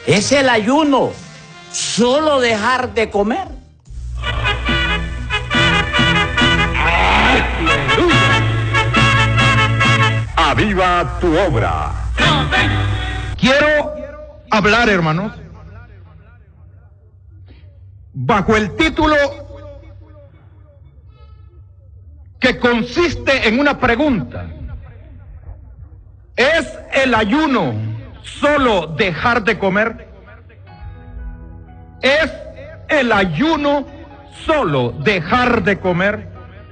¿Es el ayuno solo dejar de comer? ¡Aviva tu obra! Quiero hablar, hermanos, bajo el título que consiste en una pregunta. ¿Es el ayuno solo dejar de comer? ¿Es el ayuno solo dejar de comer?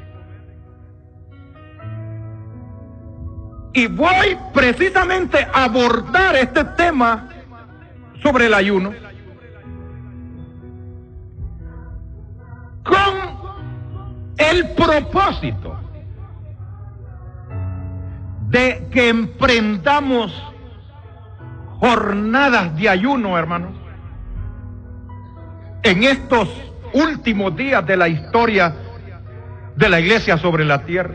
Y voy precisamente a abordar este tema sobre el ayuno con el propósito de que emprendamos jornadas de ayuno, hermanos, en estos últimos días de la historia de la iglesia sobre la tierra.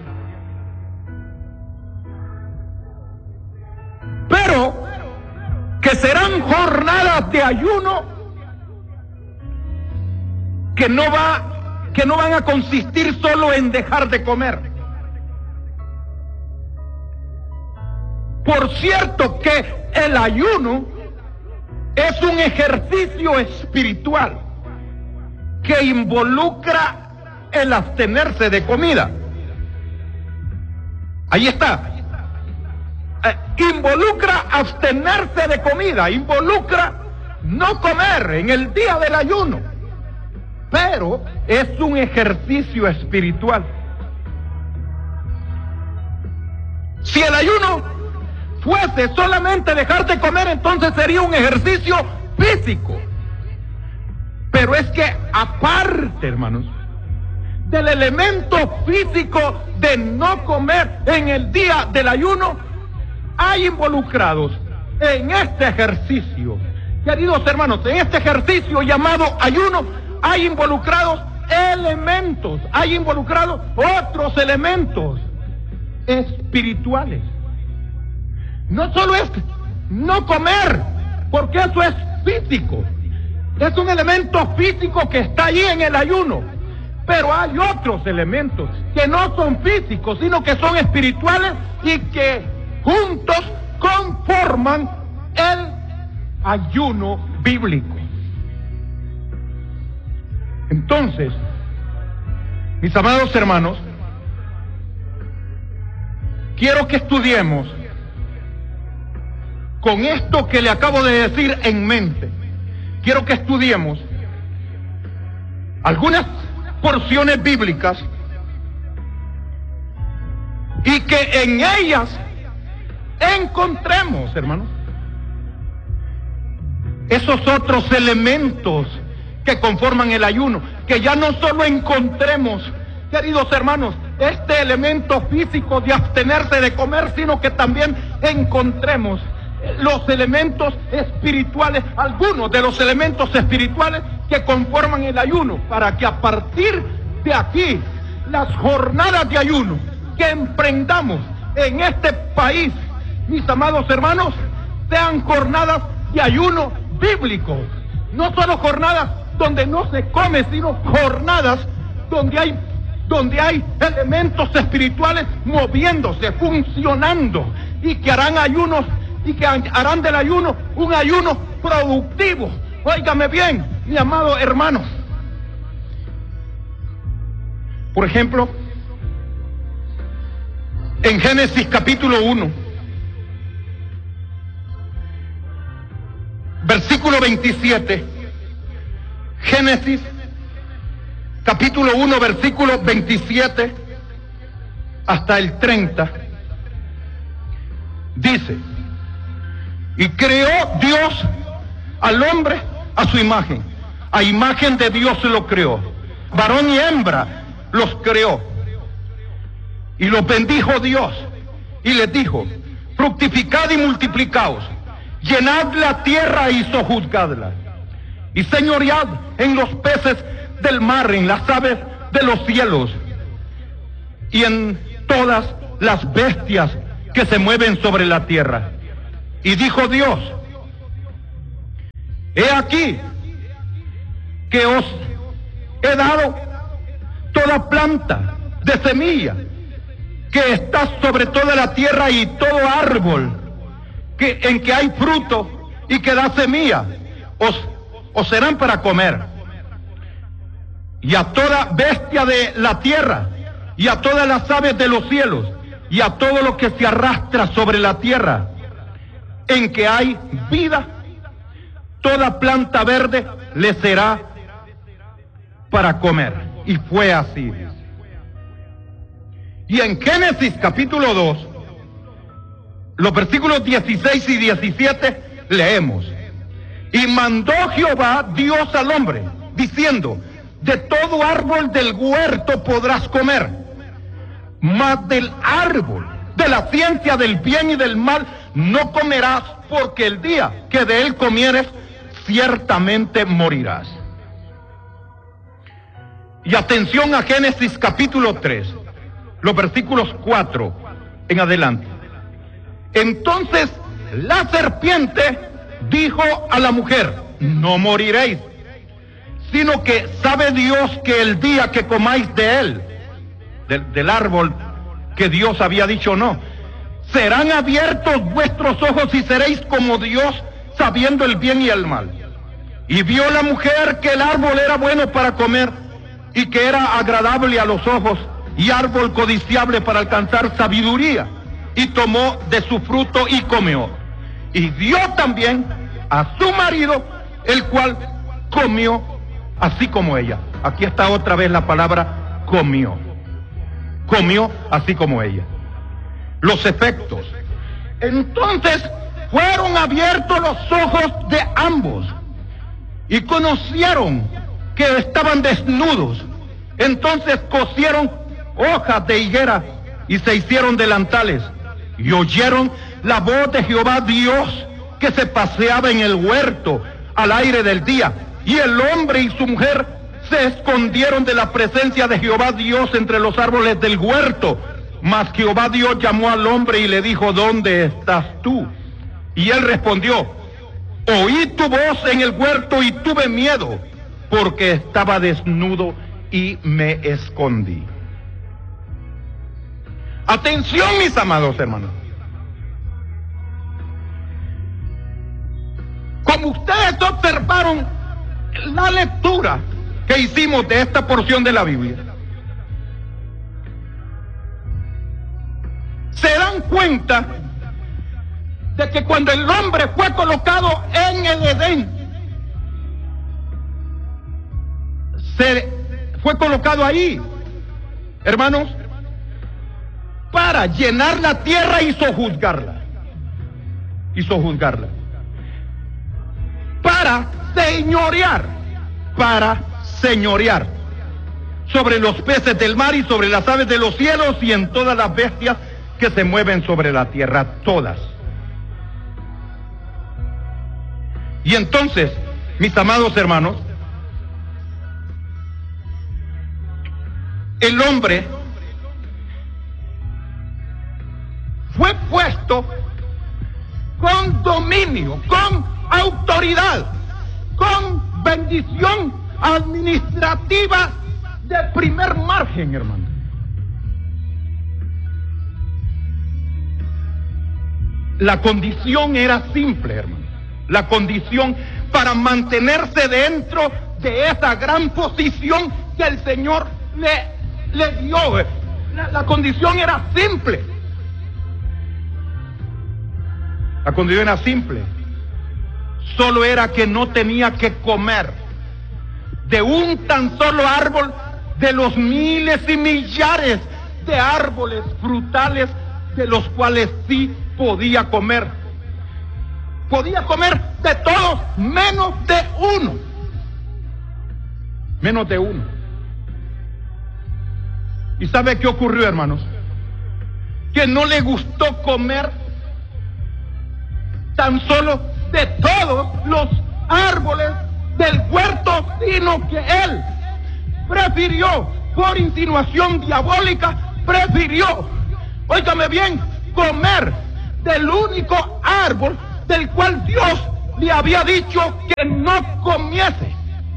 Pero que serán jornadas de ayuno que no van a consistir solo en dejar de comer. Por cierto que el ayuno es un ejercicio espiritual que involucra el abstenerse de comida. Ahí está. Involucra abstenerse de comida, involucra no comer en el día del ayuno, pero es un ejercicio espiritual. Si el ayuno fuese solamente dejar de comer, entonces sería un ejercicio físico. Pero es que aparte, hermanos, del elemento físico de no comer en el día del ayuno, hay involucrados en este ejercicio, queridos hermanos, en este ejercicio llamado ayuno, hay involucrados elementos, hay involucrados otros elementos espirituales. No solo es no comer, porque eso es físico, es un elemento físico que está allí en el ayuno, pero hay otros elementos que no son físicos, sino que son espirituales y que juntos conforman el ayuno bíblico. Entonces, mis amados hermanos, quiero que estudiemos con esto que le acabo de decir en mente. Quiero que estudiemos algunas porciones bíblicas y que en ellas encontremos, hermanos, esos otros elementos que conforman el ayuno, que ya no solo encontremos, queridos hermanos, este elemento físico de abstenerse de comer, sino que también encontremos los elementos espirituales, algunos de los elementos espirituales que conforman el ayuno, para que a partir de aquí las jornadas de ayuno que emprendamos en este país, mis amados hermanos, sean jornadas de ayuno bíblico, no solo jornadas donde no se come, sino jornadas donde hay elementos espirituales moviéndose, funcionando, y que harán ayunos, y que harán del ayuno un ayuno productivo. Óigame bien, mi amado hermano. Por ejemplo, en Génesis capítulo 1, versículo 27, Génesis capítulo 1, versículo 27 hasta el 30, dice: y creó Dios al hombre a su imagen, a imagen de Dios lo creó, varón y hembra los creó, y los bendijo Dios, y les dijo: fructificad y multiplicaos, llenad la tierra y sojuzgadla, y señoread en los peces del mar, en las aves de los cielos, y en todas las bestias que se mueven sobre la tierra. Y dijo Dios: he aquí que os he dado toda planta de semilla que está sobre toda la tierra, y todo árbol en que hay fruto y que da semilla, os serán para comer. Y a toda bestia de la tierra, y a todas las aves de los cielos, y a todo lo que se arrastra sobre la tierra, en que hay vida, toda planta verde le será para comer. Y fue así. Y en Génesis capítulo 2, los versículos 16 y 17, leemos: y mandó Jehová Dios al hombre, diciendo: de todo árbol del huerto podrás comer, mas del árbol de la ciencia del bien y del mal no comerás, porque el día que de él comieres, ciertamente morirás. Y atención a Génesis capítulo 3, los versículos 4 en adelante. Entonces la serpiente dijo a la mujer: no moriréis, sino que sabe Dios que el día que comáis de él, del árbol que Dios había dicho no, serán abiertos vuestros ojos y seréis como Dios, sabiendo el bien y el mal. Y vio la mujer que el árbol era bueno para comer, y que era agradable a los ojos, y árbol codiciable para alcanzar sabiduría, y tomó de su fruto y comió, y dio también a su marido, el cual comió así como ella. Aquí está otra vez la palabra comió. Comió así como ella. Los efectos. Entonces fueron abiertos los ojos de ambos, y conocieron que estaban desnudos. Entonces cosieron hojas de higuera y se hicieron delantales, y oyeron la voz de Jehová Dios que se paseaba en el huerto al aire del día. Y el hombre y su mujer se escondieron de la presencia de Jehová Dios entre los árboles del huerto. Mas Jehová Dios llamó al hombre y le dijo: ¿dónde estás tú? Y él respondió: oí tu voz en el huerto y tuve miedo, porque estaba desnudo y me escondí. Atención, mis amados hermanos. Como ustedes observaron la lectura que hicimos de esta porción de la Biblia, se dan cuenta de que cuando el hombre fue colocado en el Edén, se fue colocado ahí, hermanos, para llenar la tierra y sojuzgarla. Para señorear sobre los peces del mar y sobre las aves de los cielos y en todas las bestias que se mueven sobre la tierra, todas. Y entonces, mis amados hermanos, el hombre fue puesto con dominio, con autoridad, con bendición administrativa de primer margen, hermano. La condición era simple, hermano. La condición para mantenerse dentro de esa gran posición que el Señor le dio. La condición era simple. La condición era simple. Solo era que no tenía que comer de un tan solo árbol de los miles y millares de árboles frutales de los cuales sí podía comer. Podía comer de todos menos de uno. Menos de uno. ¿Y sabe qué ocurrió, hermanos? Que no le gustó comer tan solo de todos los árboles del huerto, sino que él prefirió, por insinuación diabólica, óigame bien, comer del único árbol del cual Dios le te había dicho que no comieses.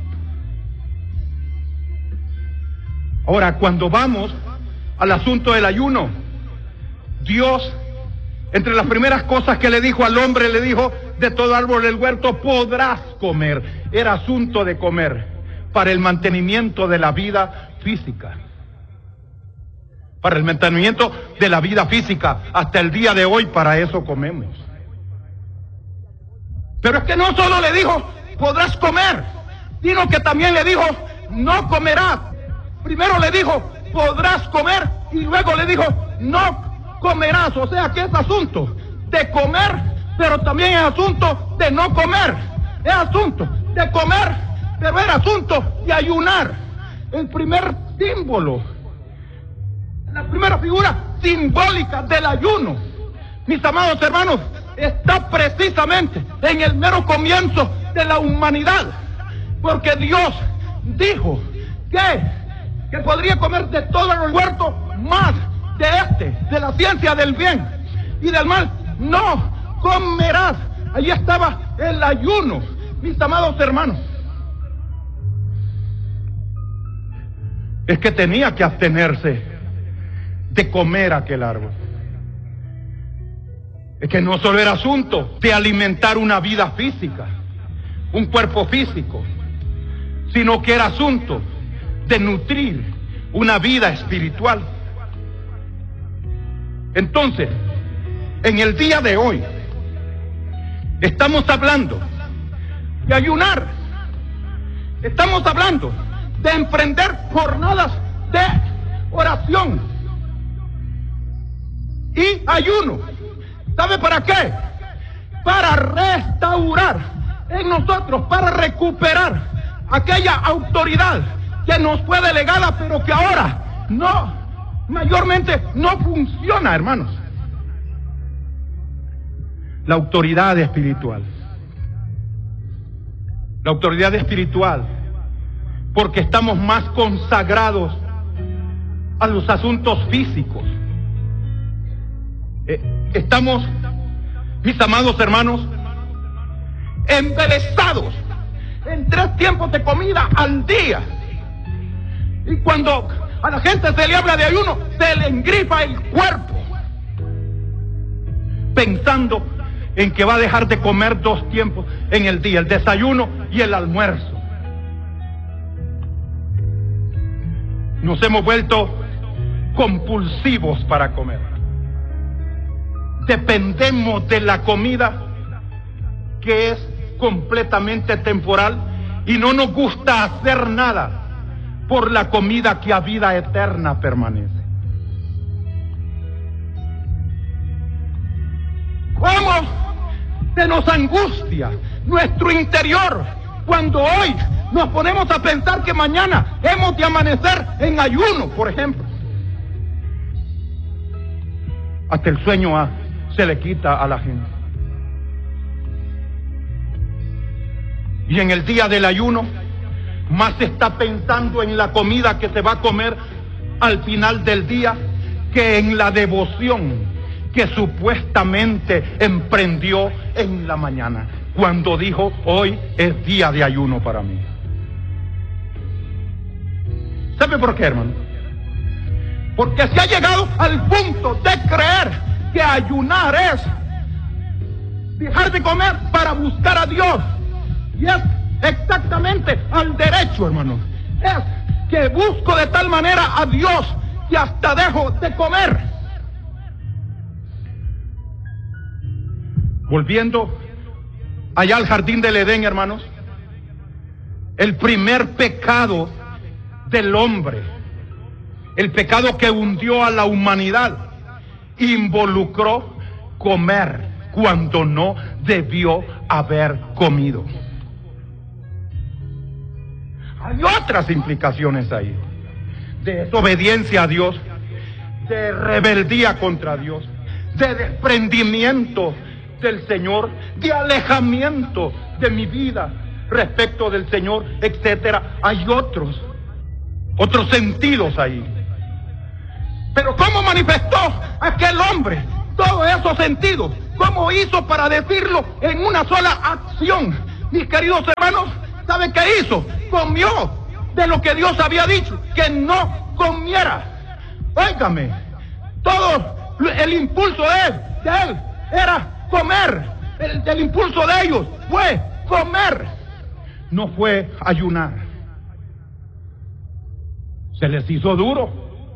Ahora, cuando vamos al asunto del ayuno, Dios, entre las primeras cosas que le dijo al hombre, le dijo: de todo árbol del huerto podrás comer. Era asunto de comer para el mantenimiento de la vida física. Para el mantenimiento de la vida física. Hasta el día de hoy para eso comemos. Pero es que no solo le dijo podrás comer, sino que también le dijo no comerás. Primero le dijo podrás comer y luego le dijo no comerás. O sea que es asunto de comer, pero también es asunto de no comer. Es asunto de comer, pero es asunto de ayunar. El primer símbolo, la primera figura simbólica del ayuno, mis amados hermanos, está precisamente en el mero comienzo de la humanidad. Porque Dios dijo que podría comer de todo el huerto, más de la ciencia del bien y del mal no comerás. Allí estaba el ayuno, mis amados hermanos. Es que tenía que abstenerse de comer aquel árbol. Es que no solo era asunto de alimentar una vida física, un cuerpo físico, sino que era asunto de nutrir una vida espiritual. Entonces, en el día de hoy, estamos hablando de ayunar. Estamos hablando de emprender jornadas de oración y ayuno. ¿Sabe para qué? Para restaurar en nosotros, para recuperar aquella autoridad que nos fue delegada, pero que ahora mayormente no funciona, hermanos. La autoridad espiritual. La autoridad espiritual, porque estamos más consagrados a los asuntos físicos. Estamos, mis amados hermanos, embelesados en 3 tiempos de comida al día. Y cuando a la gente se le habla de ayuno, se le engrifa el cuerpo, pensando en que va a dejar de comer 2 tiempos en el día, el desayuno y el almuerzo. Nos hemos vuelto compulsivos para comer. Dependemos de la comida, que es completamente temporal, y no nos gusta hacer nada por la comida que a vida eterna permanece. ¿Cómo se nos angustia nuestro interior cuando hoy nos ponemos a pensar que mañana hemos de amanecer en ayuno, por ejemplo? Hasta el sueño se le quita a la gente. Y en el día del ayuno, más se está pensando en la comida que se va a comer al final del día que en la devoción que supuestamente emprendió en la mañana, cuando dijo: hoy es día de ayuno para mí. ¿Sabe por qué, hermano? Porque se ha llegado al punto de creer que ayunar es dejar de comer para buscar a Dios. Y es exactamente al derecho, hermano. Es que busco de tal manera a Dios que hasta dejo de comer. Volviendo allá al jardín del Edén, hermanos, el primer pecado del hombre, el pecado que hundió a la humanidad, involucró comer cuando no debió haber comido. Hay otras implicaciones ahí, de desobediencia a Dios, de rebeldía contra Dios, de desprendimiento del Señor, de alejamiento de mi vida respecto del Señor, etcétera. Hay otros sentidos ahí. Pero ¿cómo manifestó aquel hombre todos esos sentidos cómo hizo para decirlo en una sola acción. Mis queridos hermanos, ¿saben qué hizo? Comió de lo que Dios había dicho que no comiera. Óigame, todo el impulso de él era comer. El impulso de ellos fue comer, no fue ayunar. Se les hizo duro.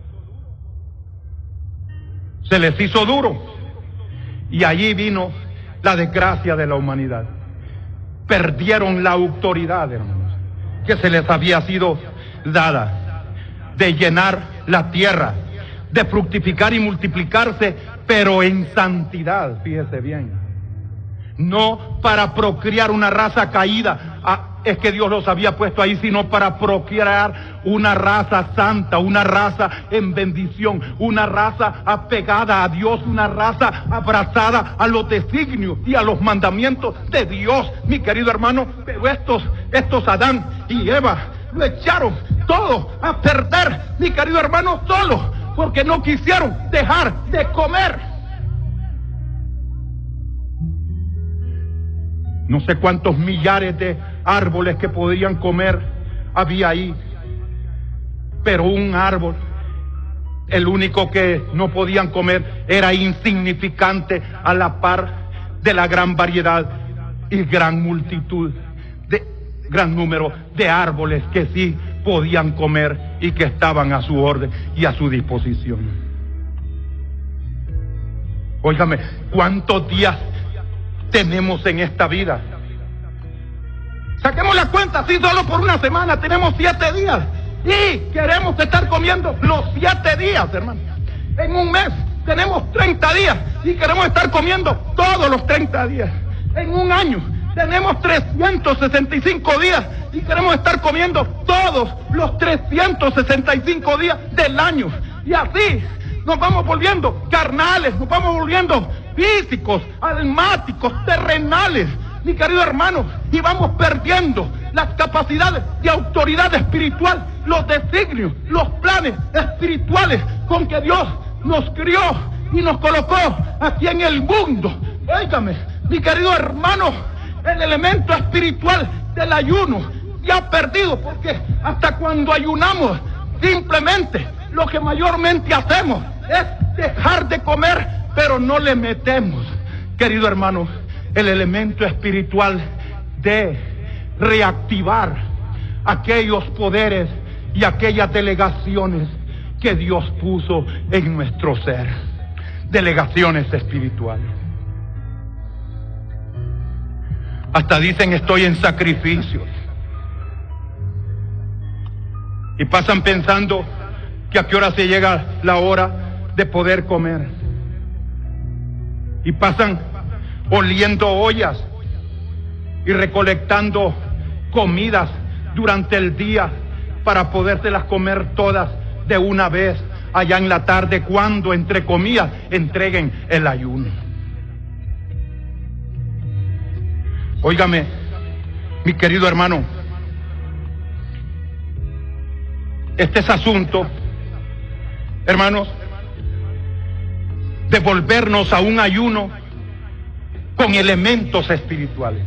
Se les hizo duro. Y allí vino la desgracia de la humanidad. Perdieron la autoridad, hermanos, que se les había sido dada, de llenar la tierra, de fructificar y multiplicarse, pero en santidad, fíjese bien. No para procrear una raza caída, es que Dios los había puesto ahí, sino para procrear una raza santa, una raza en bendición, una raza apegada a Dios, una raza abrazada a los designios y a los mandamientos de Dios, mi querido hermano. Pero estos Adán y Eva lo echaron todo a perder, mi querido hermano, solo porque no quisieron dejar de comer. No sé cuántos millares de árboles que podían comer había ahí, pero un árbol, el único que no podían comer, era insignificante a la par de la gran variedad y gran multitud, gran número de árboles que sí podían comer y que estaban a su orden y a su disposición. Óigame, ¿cuántos días tenemos en esta vida? Saquemos la cuenta, así solo por una semana tenemos 7 días y queremos estar comiendo los 7 días, hermano. En un mes tenemos 30 días y queremos estar comiendo todos los 30 días. En un año tenemos 365 días y queremos estar comiendo todos los 365 días del año. Y así nos vamos volviendo carnales, nos vamos volviendo físicos, almáticos, terrenales, mi querido hermano, y vamos perdiendo las capacidades de autoridad espiritual, los designios, los planes espirituales con que Dios nos crió y nos colocó aquí en el mundo. Óigame, mi querido hermano, el elemento espiritual del ayuno se ha perdido, porque hasta cuando ayunamos, simplemente lo que mayormente hacemos es dejar de comer, pero no le metemos, querido hermano, el elemento espiritual de reactivar aquellos poderes y aquellas delegaciones que Dios puso en nuestro ser, delegaciones espirituales. Hasta dicen estoy en sacrificios y pasan pensando que a qué hora se llega la hora de poder comer, y pasan oliendo ollas y recolectando comidas durante el día para podérselas comer todas de una vez allá en la tarde, cuando entre comillas entreguen el ayuno. Óigame, mi querido hermano, este es asunto, hermanos, de volvernos a un ayuno con elementos espirituales.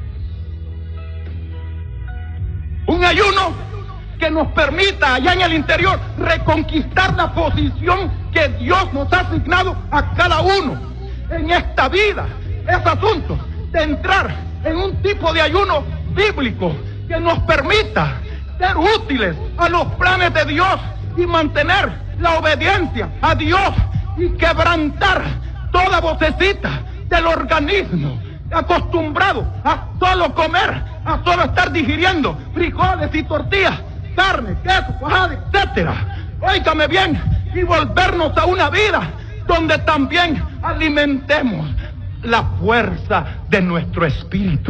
Un ayuno que nos permita allá en el interior reconquistar la posición que Dios nos ha asignado a cada uno en esta vida. Es asunto de entrar en un tipo de ayuno bíblico que nos permita ser útiles a los planes de Dios y mantener la obediencia a Dios y quebrantar toda vocecita del organismo acostumbrado a solo comer, a solo estar digiriendo frijoles y tortillas, carne, queso, cuajada, etcétera. Óigame bien, y volvernos a una vida donde también alimentemos la fuerza de nuestro espíritu.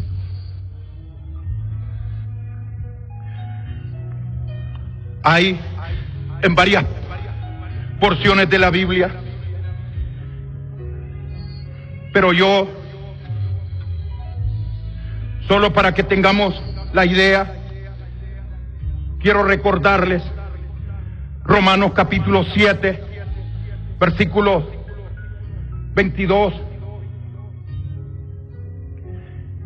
Hay en varias porciones de la Biblia, pero yo, solo para que tengamos la idea, quiero recordarles Romanos capítulo 7, versículos 22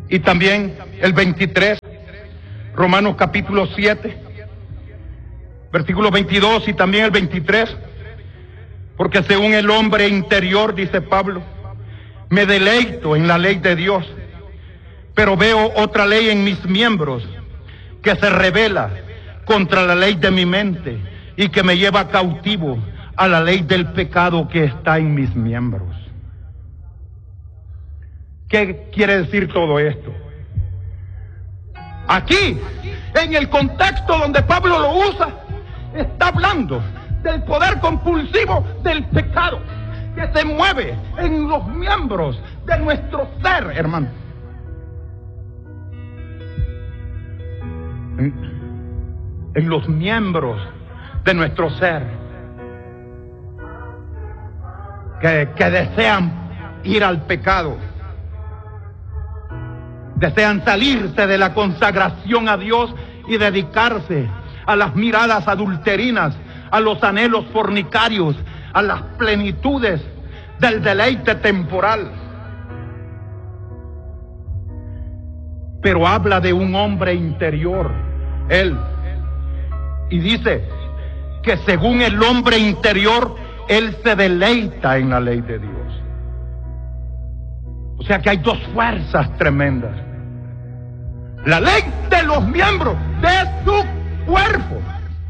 y también el 23, Romanos capítulo 7, versículo 22 y también el 23, porque según el hombre interior, dice Pablo, me deleito en la ley de Dios, pero veo otra ley en mis miembros que se rebela contra la ley de mi mente y que me lleva cautivo a la ley del pecado que está en mis miembros. ¿Qué quiere decir todo esto? Aquí, en el contexto donde Pablo lo usa, está hablando del poder compulsivo del pecado que se mueve en los miembros de nuestro ser, hermano. En los miembros de nuestro ser que desean ir al pecado, desean salirse de la consagración a Dios y dedicarse a las miradas adulterinas, a los anhelos fornicarios, a las plenitudes del deleite temporal. Pero habla de un hombre interior, él, y dice que según el hombre interior, él se deleita en la ley de Dios. O sea que hay dos fuerzas tremendas: la ley de los miembros de su cuerpo,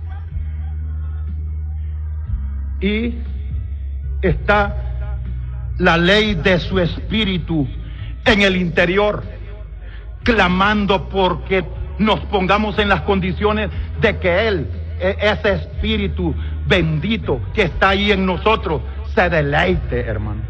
y está la ley de su espíritu en el interior, clamando porque nos pongamos en las condiciones de que Él, ese espíritu bendito que está ahí en nosotros, se deleite, hermano.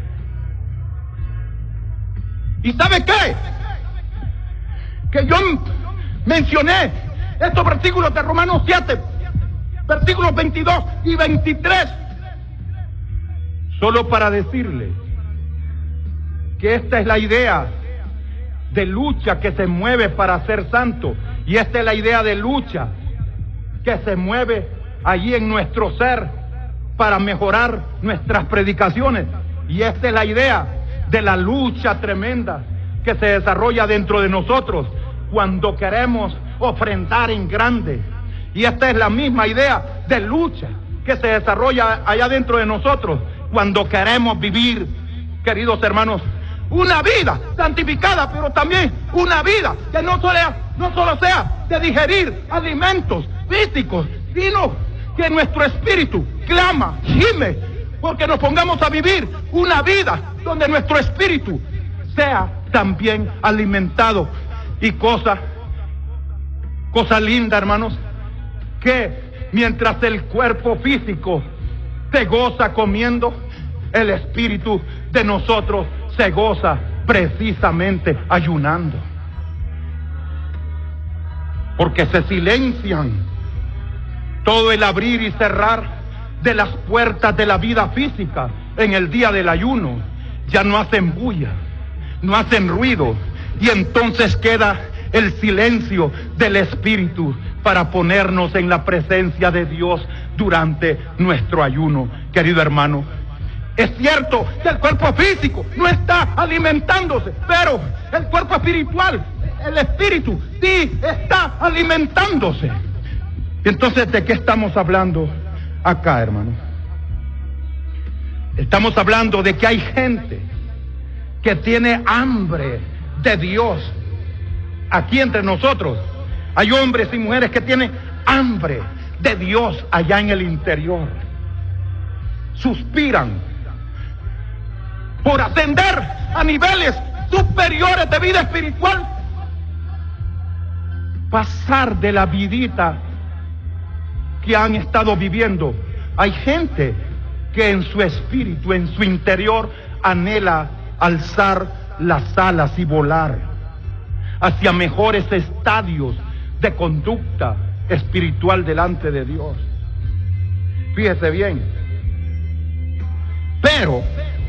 ¿Y sabe qué? Que yo mencioné estos versículos de Romanos 7, versículos 22 y 23, solo para decirle que esta es la idea de lucha que se mueve para ser santo, y esta es la idea de lucha que se mueve allí en nuestro ser para mejorar nuestras predicaciones, y esta es la idea de la lucha tremenda que se desarrolla dentro de nosotros cuando queremos ofrendar en grande, y esta es la misma idea de lucha que se desarrolla allá dentro de nosotros cuando queremos vivir, queridos hermanos, una vida santificada, pero también una vida que no solo sea de digerir alimentos físicos, sino que nuestro espíritu clama, gime, porque nos pongamos a vivir una vida donde nuestro espíritu sea también alimentado. Y cosa linda, hermanos, que mientras el cuerpo físico se goza comiendo, el espíritu de nosotros se goza precisamente ayunando, porque se silencian todo el abrir y cerrar de las puertas de la vida física en el día del ayuno. Ya no hacen bulla, no hacen ruido, y entonces queda el silencio del espíritu para ponernos en la presencia de Dios durante nuestro ayuno. Querido hermano, es cierto que el cuerpo físico no está alimentándose, pero el cuerpo espiritual, el espíritu, sí está alimentándose. Entonces, ¿de qué estamos hablando acá, hermano? Estamos hablando de que hay gente que tiene hambre de Dios. Aquí entre nosotros hay hombres y mujeres que tienen hambre de Dios allá en el interior. Suspiran por ascender a niveles superiores de vida espiritual, pasar de la vidita que han estado viviendo. Hay gente que en su espíritu, en su interior, anhela alzar las alas y volar hacia mejores estadios de conducta espiritual delante de Dios. Fíjese bien. Pero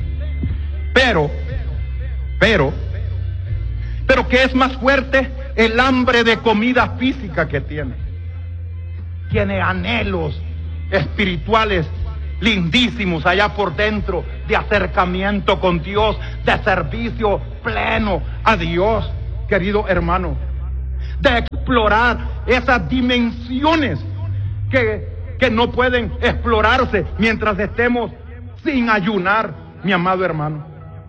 que es más fuerte el hambre de comida física que tiene. Tiene anhelos espirituales lindísimos allá por dentro, de acercamiento con Dios, de servicio pleno a Dios. querido hermano, de explorar esas dimensiones que no pueden explorarse mientras estemos sin ayunar, mi amado hermano.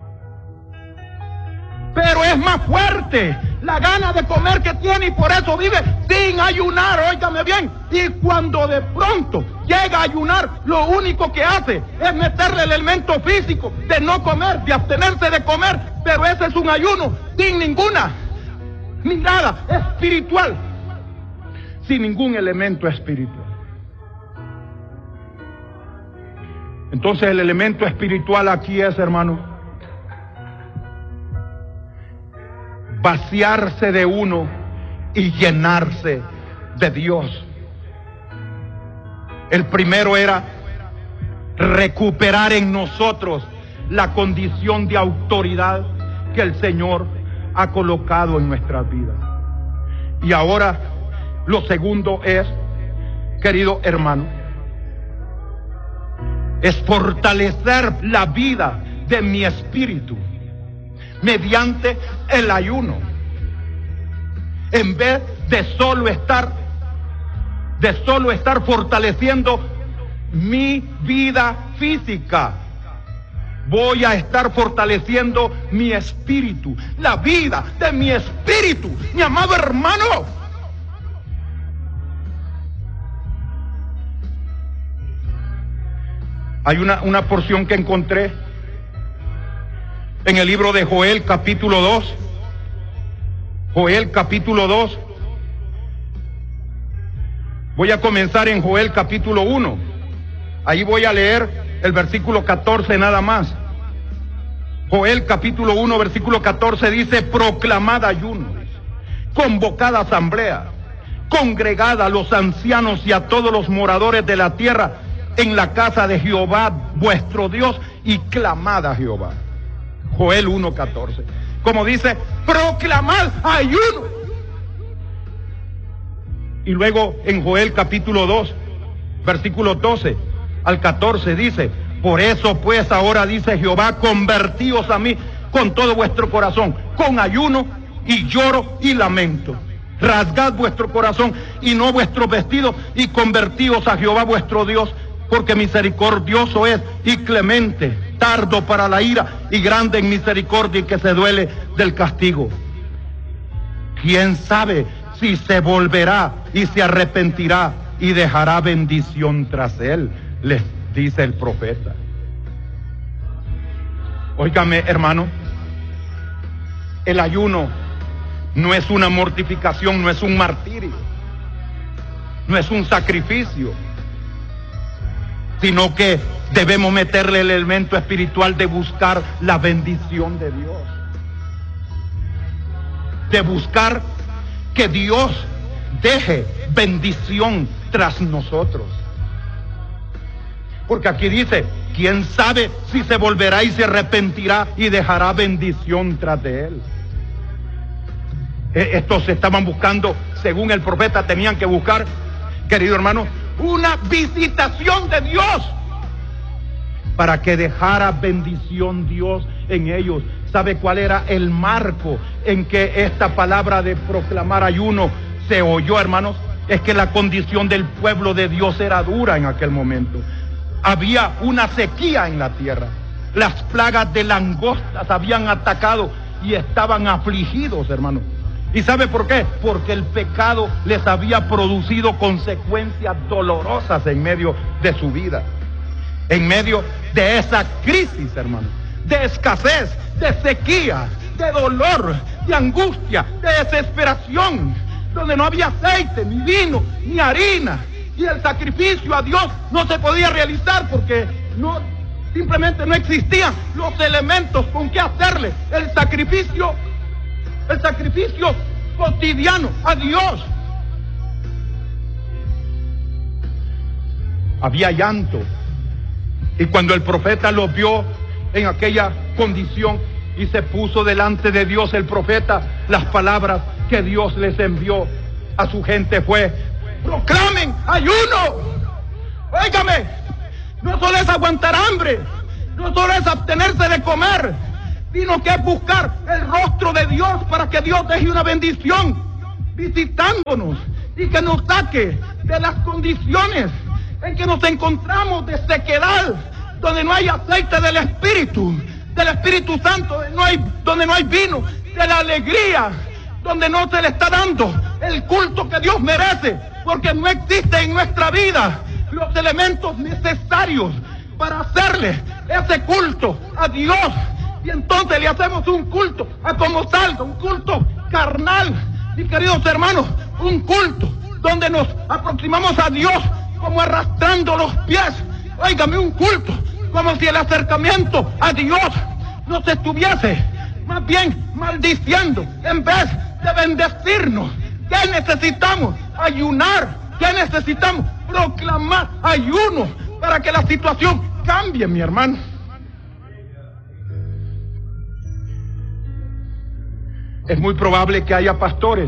Pero es más fuerte la gana de comer que tiene y por eso vive sin ayunar, óigame bien. Y cuando de pronto llega a ayunar, lo único que hace es meterle el elemento físico de no comer, de abstenerse de comer. Pero ese es un ayuno sin ninguna mirada espiritual, sin ningún elemento espiritual. Entonces el elemento espiritual aquí es, hermano, vaciarse de uno y llenarse de Dios. El primero era recuperar en nosotros la condición de autoridad que el Señor ha colocado en nuestras vidas. Y ahora lo segundo es, querido hermano, es fortalecer la vida de mi espíritu mediante el ayuno, en vez de solo estar fortaleciendo mi vida física. Voy a estar fortaleciendo mi espíritu, la vida de mi espíritu, mi amado hermano. Hay una porción que encontré en el libro de Joel capítulo 2. Joel capítulo 2. Voy a comenzar en Joel capítulo 1. Ahí voy a leer el versículo 14 nada más. Joel capítulo 1 versículo 14 dice: proclamad ayuno, convocad asamblea, congregad a los ancianos y a todos los moradores de la tierra en la casa de Jehová vuestro Dios, y clamad a Jehová. Joel 1:14. Como dice, proclamad ayuno. Y luego en Joel capítulo 2, versículo 12 al 14 dice: por eso pues ahora dice Jehová, convertíos a mí con todo vuestro corazón, con ayuno y lloro y lamento. Rasgad vuestro corazón y no vuestros vestidos, y convertíos a Jehová vuestro Dios, porque misericordioso es y clemente, tardo para la ira y grande en misericordia, y que se duele del castigo. ¿Quién sabe si se volverá y se arrepentirá y dejará bendición tras él? Les dice el profeta. Óigame, hermano, el ayuno no es una mortificación, no es un martirio, no es un sacrificio, sino que debemos meterle el elemento espiritual de buscar la bendición de Dios, de buscar que Dios deje bendición tras nosotros. Porque aquí dice, ¿quién sabe si se volverá y se arrepentirá y dejará bendición tras de él? Estos estaban buscando, según el profeta, tenían que buscar, querido hermano, una visitación de Dios para que dejara bendición Dios en ellos. ¿Sabe cuál era el marco en que esta palabra de proclamar ayuno se oyó, hermanos? Es que la condición del pueblo de Dios era dura en aquel momento. Había una sequía en la tierra. Las plagas de langostas habían atacado y estaban afligidos, hermanos. ¿Y sabe por qué? Porque el pecado les había producido consecuencias dolorosas en medio de su vida. En medio de esa crisis, hermano, de escasez, de sequía, de dolor, de angustia, de desesperación, donde no había aceite, ni vino, ni harina, y el sacrificio a Dios no se podía realizar porque simplemente no existían los elementos con que hacerle el sacrificio cotidiano a Dios. Había llanto, y cuando el profeta lo vio en aquella condición y se puso delante de Dios, el profeta, las palabras que Dios les envió a su gente fue: proclamen ayuno. Óigame, no solo es aguantar hambre, no solo es abstenerse de comer, sino que es buscar el rostro de Dios para que Dios deje una bendición visitándonos y que nos saque de las condiciones en que nos encontramos de sequedad, donde no hay aceite del Espíritu Santo, donde no hay vino de la alegría, donde no se le está dando el culto que Dios merece, porque no existe en nuestra vida los elementos necesarios para hacerle ese culto a Dios. Y entonces le hacemos un culto a como salga, un culto carnal, mis queridos hermanos, un culto donde nos aproximamos a Dios como arrastrando los pies. Óigame, un culto como si el acercamiento a Dios nos estuviese más bien maldiciendo en vez de bendecirnos. ¿Qué necesitamos? Ayunar. ¿Qué necesitamos? Proclamar ayuno para que la situación cambie, mi hermano. Es muy probable que haya pastores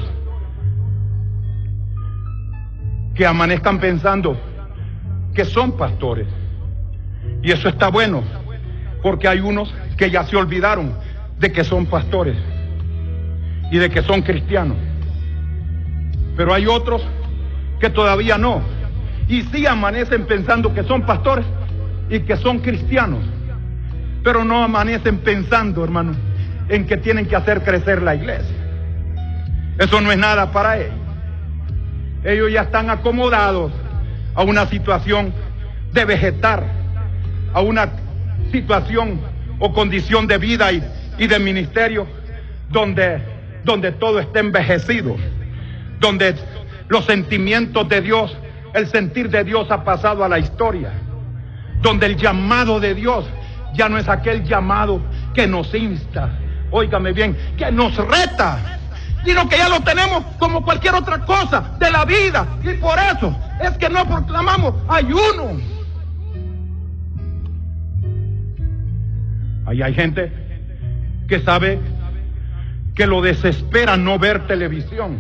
que amanezcan pensando que son pastores. Y eso está bueno, porque hay unos que ya se olvidaron de que son pastores y de que son cristianos. Pero hay otros que todavía no, y sí amanecen pensando que son pastores y que son cristianos, pero no amanecen pensando, hermano, en que tienen que hacer crecer la iglesia. Eso no es nada para ellos. Ellos ya están acomodados a una situación de vegetar, a una situación o condición de vida y de ministerio donde todo está envejecido, donde los sentimientos de Dios, el sentir de Dios ha pasado a la historia, donde el llamado de Dios ya no es aquel llamado que nos insta, óigame bien, que nos reta, sino que ya lo tenemos como cualquier otra cosa de la vida, y por eso es que no proclamamos ayuno. Ahí hay gente que sabe que lo desespera no ver televisión.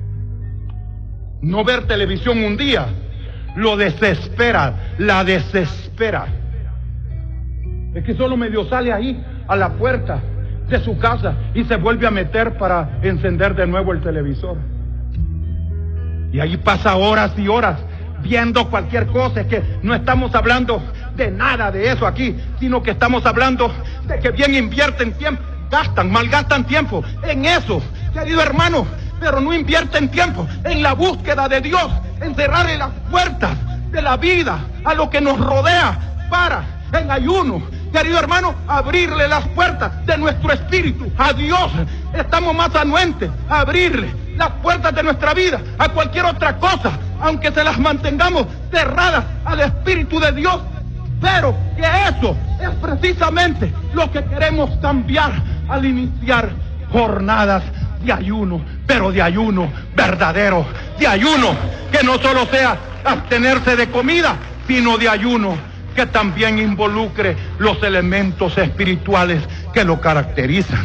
No ver televisión un día lo desespera, la desespera. Es que solo medio sale ahí a la puerta de su casa y se vuelve a meter para encender de nuevo el televisor. Y ahí pasa horas y horas viendo cualquier cosa. Es que no estamos hablando de nada de eso aquí, sino que estamos hablando de que bien invierten tiempo, malgastan tiempo en eso, querido hermano, pero no invierten tiempo en la búsqueda de Dios, en cerrarle las puertas de la vida a lo que nos rodea para, en ayuno, querido hermano, abrirle las puertas de nuestro espíritu a Dios. Estamos más anuentes a abrirle las puertas de nuestra vida a cualquier otra cosa, aunque se las mantengamos cerradas al Espíritu de Dios. Pero que eso es precisamente lo que queremos cambiar al iniciar jornadas de ayuno, pero de ayuno verdadero, de ayuno que no solo sea abstenerse de comida, sino de ayuno que también involucre los elementos espirituales que lo caracterizan.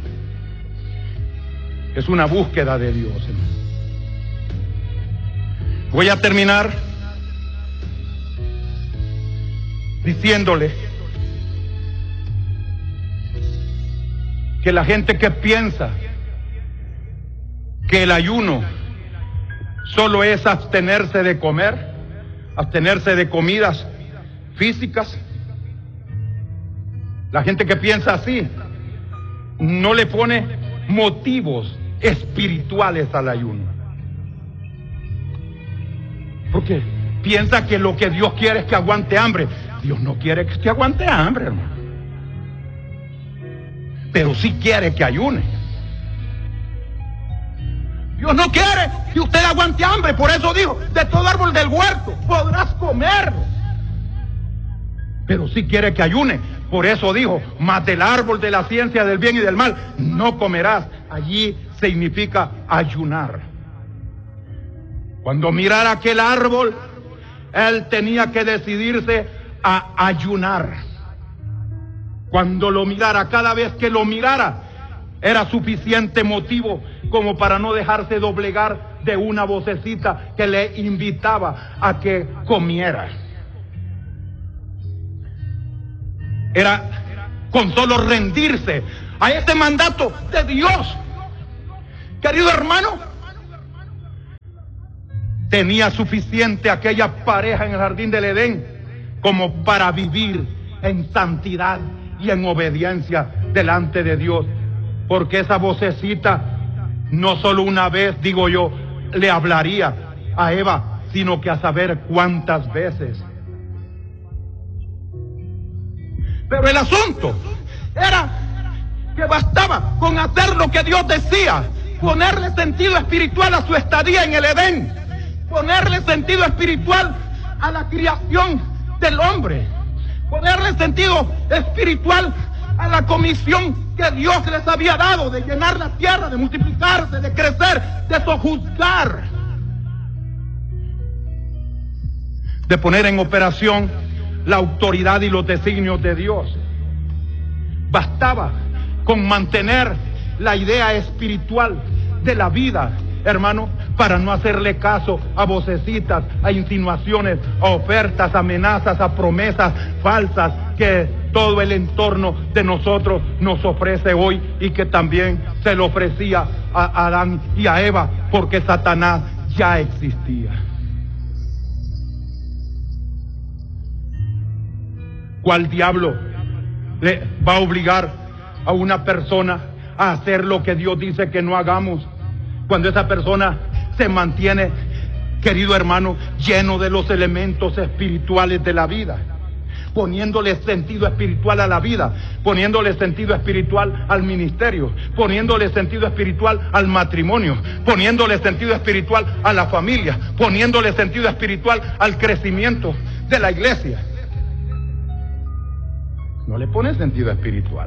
Es una búsqueda de Dios. Voy a terminar diciéndole que la gente que piensa que el ayuno solo es abstenerse de comer, abstenerse de comidas físicas, la gente que piensa así no le pone motivos espirituales al ayuno, porque piensa que lo que Dios quiere es que aguante hambre. Dios no quiere que usted aguante hambre, hermano, pero sí quiere que ayune. Dios no quiere que usted aguante hambre, por eso dijo, de todo árbol del huerto podrás comer, pero sí quiere que ayune. Por eso dijo, mas del árbol de la ciencia del bien y del mal no comerás. Allí significa ayunar. Cuando mirara aquel árbol, él tenía que decidirse a ayunar. Cuando lo mirara, cada vez que lo mirara, era suficiente motivo como para no dejarse doblegar de una vocecita que le invitaba a que comiera. Era con solo rendirse a ese mandato de Dios. Querido hermano, tenía suficiente aquella pareja en el jardín del Edén como para vivir en santidad y en obediencia delante de Dios, porque esa vocecita no solo una vez, digo yo, le hablaría a Eva, sino que a saber cuántas veces. Pero el asunto era que bastaba con hacer lo que Dios decía, ponerle sentido espiritual a su estadía en el Edén, ponerle sentido espiritual a la creación del hombre, ponerle sentido espiritual a la comisión que Dios les había dado de llenar la tierra, de multiplicarse, de crecer, de sojuzgar, de poner en operación la autoridad y los designios de Dios. Bastaba con mantener la idea espiritual de la vida, hermano, para no hacerle caso a vocecitas, a insinuaciones, a ofertas, amenazas, a promesas falsas que todo el entorno de nosotros nos ofrece hoy y que también se le ofrecía a Adán y a Eva, porque Satanás ya existía. ¿Cuál diablo le va a obligar a una persona a hacer lo que Dios dice que no hagamos, cuando esa persona se mantiene, querido hermano, lleno de los elementos espirituales de la vida, poniéndole sentido espiritual a la vida, poniéndole sentido espiritual al ministerio, poniéndole sentido espiritual al matrimonio, poniéndole sentido espiritual a la familia, poniéndole sentido espiritual al crecimiento de la iglesia? No le pone sentido espiritual.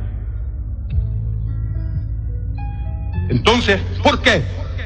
Entonces, ¿por qué?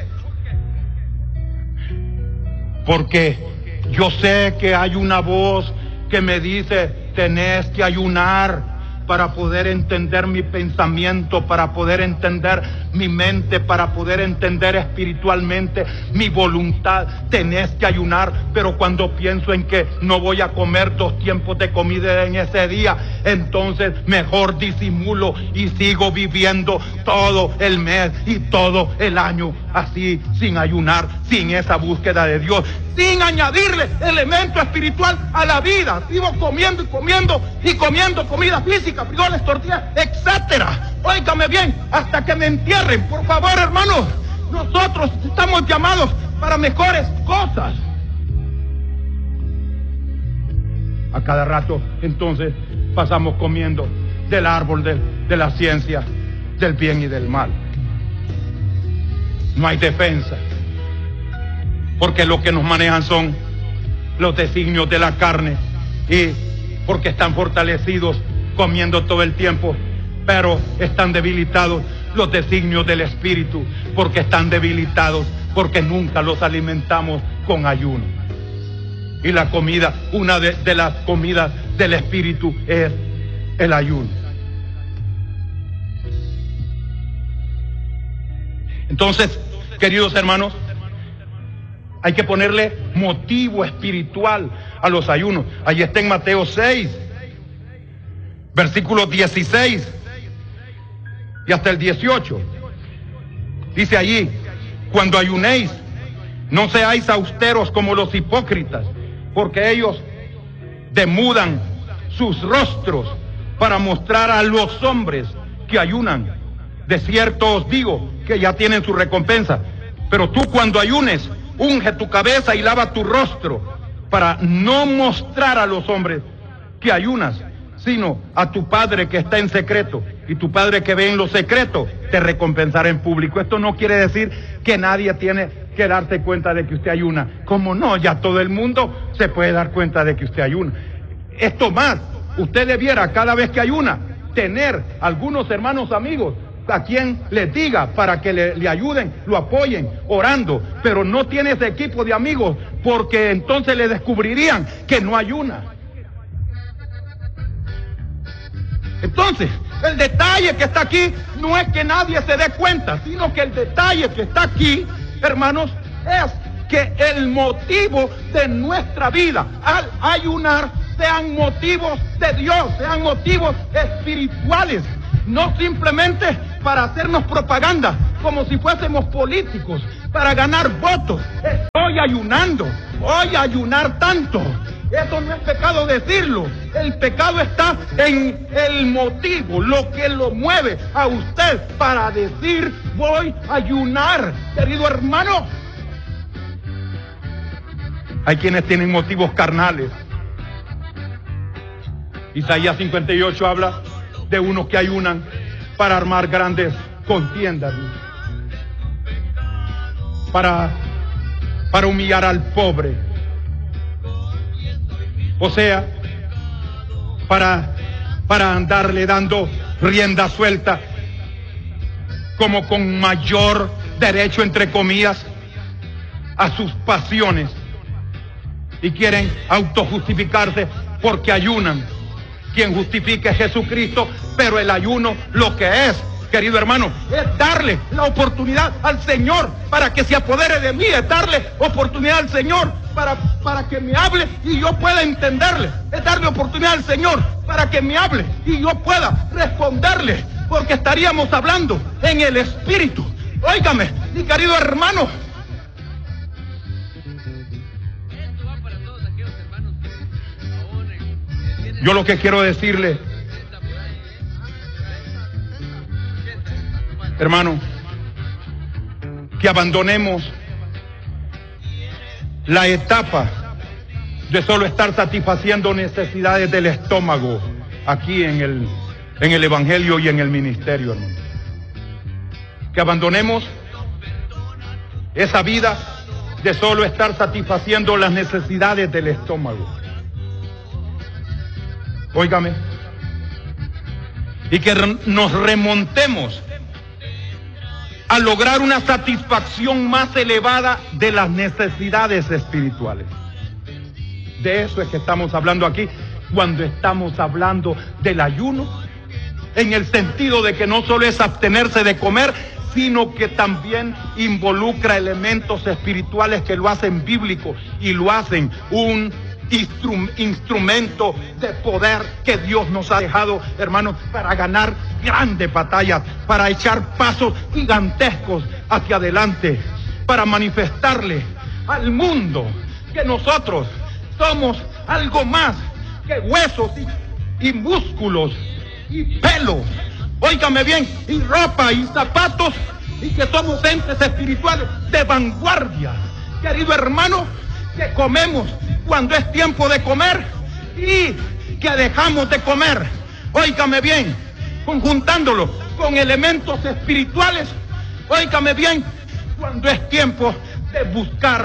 Porque yo sé que hay una voz que me dice: tenés que ayunar para poder entender mi pensamiento, para poder entender mi mente, para poder entender espiritualmente mi voluntad. Tenés que ayunar, pero cuando pienso en que no voy a comer 2 tiempos de comida en ese día, entonces mejor disimulo y sigo viviendo todo el mes y todo el año así, sin ayunar, sin esa búsqueda de Dios, sin añadirle elemento espiritual a la vida. Sigo comiendo y comiendo y comiendo comida física, frijoles, tortillas, etcétera. Óigame bien, hasta que me entierren. Por favor, hermanos, nosotros estamos llamados para mejores cosas. A cada rato, entonces, pasamos comiendo del árbol de la ciencia, del bien y del mal. No hay defensa, porque lo que nos manejan son los designios de la carne, y porque están fortalecidos comiendo todo el tiempo, pero están debilitados los designios del espíritu, porque están debilitados, porque nunca los alimentamos con ayuno. Y la comida, una de las comidas del espíritu es el ayuno. Entonces, queridos hermanos, hay que ponerle motivo espiritual a los ayunos. Allí está en Mateo 6, versículos 16 y hasta el 18. Dice allí: cuando ayunéis, no seáis austeros como los hipócritas, porque ellos demudan sus rostros para mostrar a los hombres que ayunan. De cierto os digo que ya tienen su recompensa. Pero tú, cuando ayunes, unge tu cabeza y lava tu rostro, para no mostrar a los hombres que ayunas, sino a tu Padre que está en secreto, y tu Padre que ve en lo secreto te recompensará en público. Esto no quiere decir que nadie tiene que darse cuenta de que usted ayuna. ¿Cómo no? Ya todo el mundo se puede dar cuenta de que usted ayuna. Esto más, usted debiera cada vez que ayuna tener algunos hermanos amigos a quien les diga para que le ayuden, lo apoyen, orando, pero no tiene ese equipo de amigos, porque entonces le descubrirían que no ayuna. Entonces, el detalle que está aquí no es que nadie se dé cuenta, sino que el detalle que está aquí, hermanos, es que el motivo de nuestra vida al ayunar sean motivos de Dios, sean motivos espirituales. no simplemente para hacernos propaganda, como si fuésemos políticos, para ganar votos. Estoy ayunando, voy a ayunar tanto. Eso no es pecado decirlo. El pecado está en el motivo, lo que lo mueve a usted para decir voy a ayunar. Querido hermano, hay quienes tienen motivos carnales. Isaías 58 habla de unos que ayunan para armar grandes contiendas, para humillar al pobre, o sea, para andarle dando rienda suelta, como con mayor derecho, entre comillas, a sus pasiones, y quieren autojustificarse porque ayunan. Quien justifica es Jesucristo, pero el ayuno lo que es, querido hermano, es darle la oportunidad al Señor para que se apodere de mí, es darle oportunidad al Señor para que me hable y yo pueda entenderle, es darle oportunidad al Señor para que me hable y yo pueda responderle, porque estaríamos hablando en el Espíritu. Óigame, mi querido hermano, yo lo que quiero decirle, hermano, que abandonemos la etapa de solo estar satisfaciendo necesidades del estómago aquí en el Evangelio y en el ministerio, hermano. Que abandonemos esa vida de solo estar satisfaciendo las necesidades del estómago. Óigame, y que nos remontemos a lograr una satisfacción más elevada de las necesidades espirituales. De eso es que estamos hablando aquí cuando estamos hablando del ayuno, en el sentido de que no solo es abstenerse de comer, sino que también involucra elementos espirituales que lo hacen bíblico y lo hacen un instrumento de poder que Dios nos ha dejado, hermanos, para ganar grandes batallas, para echar pasos gigantescos hacia adelante, para manifestarle al mundo que nosotros somos algo más que huesos y músculos y pelo, óigame bien, y ropa y zapatos, y que somos entes espirituales de vanguardia, querido hermano, que comemos cuando es tiempo de comer y que dejamos de comer, óigame bien, conjuntándolo con elementos espirituales, óigame bien, cuando es tiempo de buscar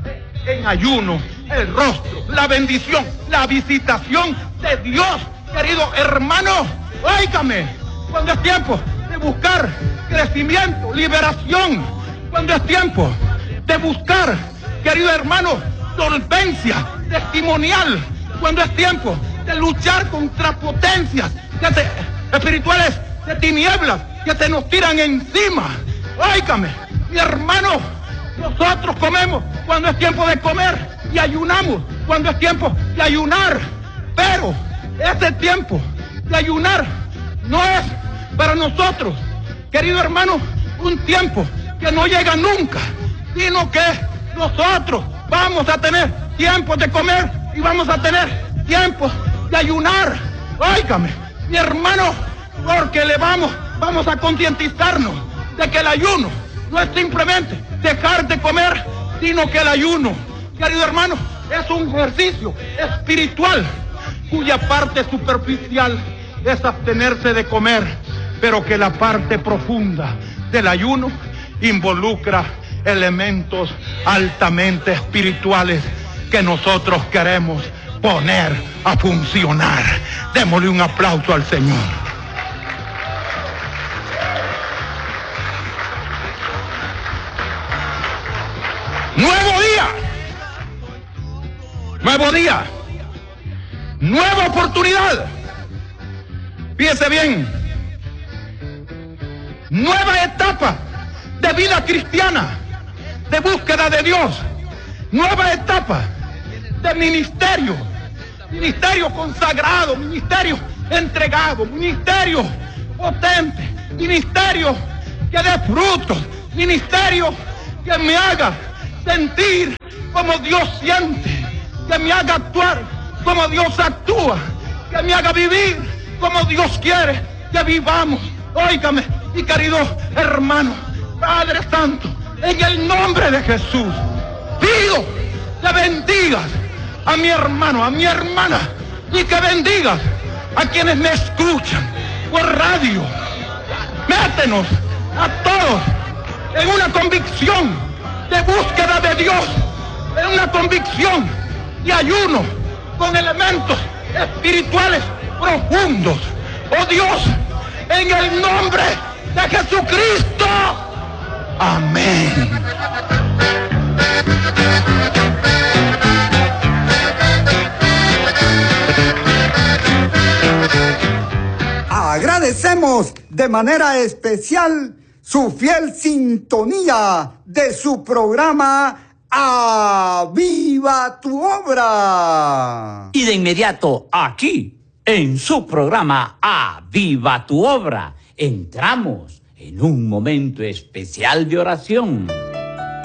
en ayuno el rostro, la bendición, la visitación de Dios, querido hermano, óigame, cuando es tiempo de buscar crecimiento, liberación, cuando es tiempo de buscar, querido hermano, solvencia testimonial, cuando es tiempo de luchar contra potencias espirituales de tinieblas que se nos tiran encima. Óigame, mi hermano, nosotros comemos cuando es tiempo de comer y ayunamos cuando es tiempo de ayunar, pero ese tiempo de ayunar no es para nosotros, querido hermano, un tiempo que no llega nunca, sino que nosotros vamos a tener tiempos de comer y vamos a tener tiempos de ayunar. Óigame, mi hermano, porque vamos a concientizarnos de que el ayuno no es simplemente dejar de comer, sino que el ayuno, querido hermano, es un ejercicio espiritual cuya parte superficial es abstenerse de comer, pero que la parte profunda del ayuno involucra elementos altamente espirituales que nosotros queremos poner a funcionar. Démosle un aplauso al Señor. Nuevo día, nueva oportunidad. Fíjese bien, nueva etapa de vida cristiana, de búsqueda de Dios, nueva etapa de ministerio consagrado, ministerio entregado, ministerio, potente, ministerio que dé frutos, ministerio que me haga sentir como Dios siente, que me haga actuar como Dios actúa, que me haga vivir como Dios quiere que vivamos. Óigame, mi querido hermano, Padre Santo, en el nombre de Jesús, pido que bendigas a mi hermano, a mi hermana, y que bendigas a quienes me escuchan por radio. Métenos a todos en una convicción de búsqueda de Dios, en una convicción de ayuno con elementos espirituales profundos. Oh Dios, en el nombre de Jesucristo. Amén. Agradecemos de manera especial su fiel sintonía de su programa ¡Aviva tu obra! Y de inmediato, aquí, en su programa ¡Aviva tu obra!, entramos en un momento especial de oración.